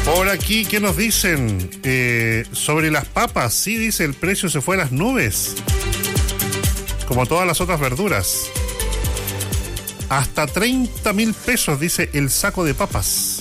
Por aquí, ¿qué nos dicen? Sobre las papas, sí, dice, el precio se fue a las nubes. Como todas las otras verduras. Hasta 30.000 pesos, dice el saco de papas.